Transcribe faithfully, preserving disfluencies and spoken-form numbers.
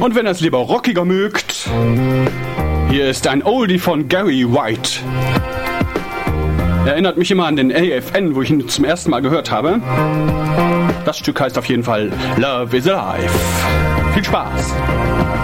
Und wenn ihr es lieber rockiger mögt, hier ist ein Oldie von Gary White. Erinnert mich immer an den A F N, wo ich ihn zum ersten Mal gehört habe. Das Stück heißt auf jeden Fall Love is Alive. Viel Spaß!